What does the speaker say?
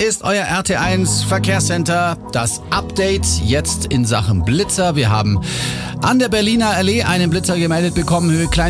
ist euer RT1 Verkehrscenter. Das Update jetzt in Sachen Blitzer. Wir haben an der Berliner Allee einen Blitzer gemeldet bekommen, Höhe